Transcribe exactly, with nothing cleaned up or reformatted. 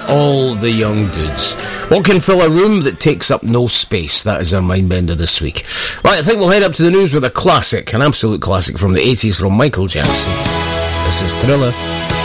all the young dudes. What can fill a room that takes up no space? That is our Mindbender this week. Right, I think we'll head up to the news with a classic, an absolute classic from the eighties from Michael Jackson. This is Thriller.